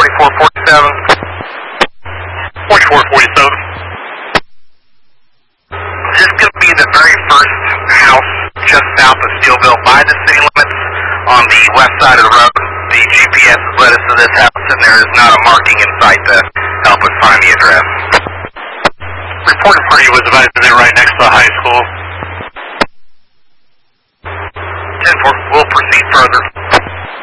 4447. 4447. This is going to be the very first house just south of Steelville by the city limits on the west side of the road. The GPS has led us to this house, and there is not a marking in sight to help us find the address. Reported party was advised they're right next to the high school. 10-4, we'll proceed further.